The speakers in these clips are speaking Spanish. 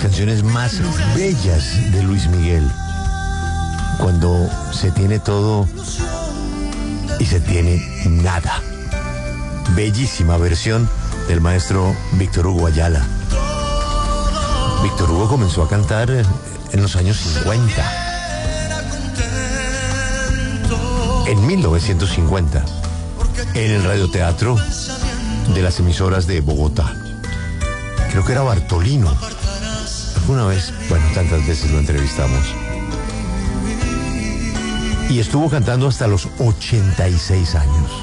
canciones más bellas de Luis Miguel. Cuando se tiene todo y se tiene nada. Bellísima versión del maestro Víctor Hugo Ayala. Víctor Hugo comenzó a cantar en los años 50. En 1950, en el radioteatro de las emisoras de Bogotá. Creo que era Bartolino. Alguna vez, bueno, tantas veces lo entrevistamos. Y estuvo cantando hasta los 86 años.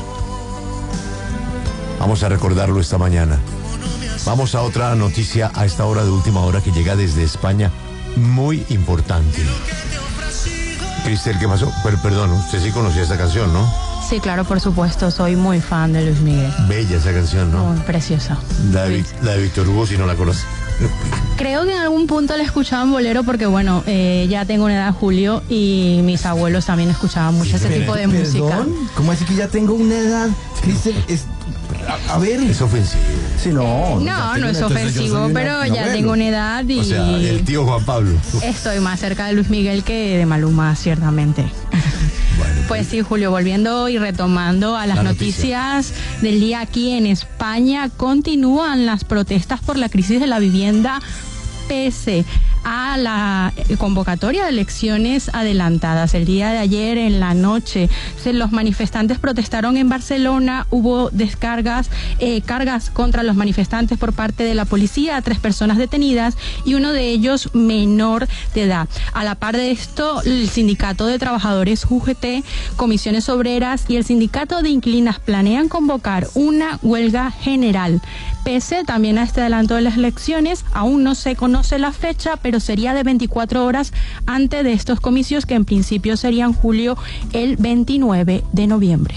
Vamos a recordarlo esta mañana. Vamos a otra noticia a esta hora de última hora que llega desde España, muy importante. Cristel, ¿qué pasó? Perdón, usted sí conocía esta canción, ¿no? Sí, claro, por supuesto, soy muy fan de Luis Miguel. Bella esa canción, ¿no? Muy preciosa. La de Víctor Hugo, si no la conoce. Creo que en algún punto la escuchaba en bolero porque, bueno, ya tengo una edad, Julio, y mis abuelos también escuchaban mucho ese tipo de música. ¿Cómo así que ya tengo una edad? Cristel, a ver. Es ofensivo. Sí, no. No es ofensivo, pero ya tengo una edad y... O sea, el tío Juan Pablo. Estoy más cerca de Luis Miguel que de Maluma, ciertamente. Bueno, pues sí, Julio, volviendo y retomando a las noticias del día aquí en España, continúan las protestas por la crisis de la vivienda pese a la convocatoria de elecciones adelantadas. El día de ayer en la noche los manifestantes protestaron en Barcelona, hubo cargas contra los manifestantes por parte de la policía, 3 personas detenidas y uno de ellos menor de edad. A la par de esto, el Sindicato de Trabajadores UGT, Comisiones Obreras y el Sindicato de Inquilinas planean convocar una huelga general. Pese también a este adelanto de las elecciones, aún no se conoce la fecha, pero sería de 24 horas antes de estos comicios que en principio serían, Julio, el 29 de noviembre.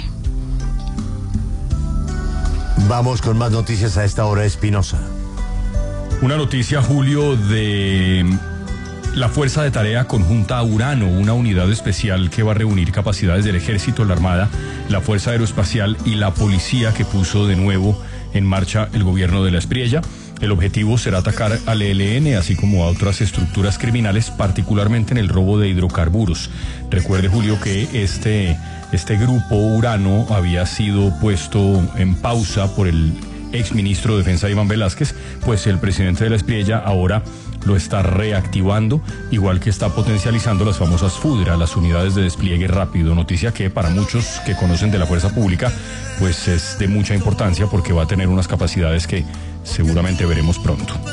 Vamos con más noticias a esta hora, Espinosa. Una noticia, Julio, de la Fuerza de Tarea Conjunta Urano, una unidad especial que va a reunir capacidades del Ejército, la Armada, la Fuerza Aeroespacial y la Policía que puso de nuevo en marcha el gobierno de la Espriella. El objetivo será atacar al ELN, así como a otras estructuras criminales, particularmente en el robo de hidrocarburos. Recuerde, Julio, que este grupo Urano había sido puesto en pausa por el exministro de Defensa Iván Velázquez, pues el presidente de la Espriella ahora lo está reactivando, igual que está potencializando las famosas FUDRA, las unidades de despliegue rápido, noticia que para muchos que conocen de la fuerza pública, pues es de mucha importancia porque va a tener unas capacidades que seguramente veremos pronto.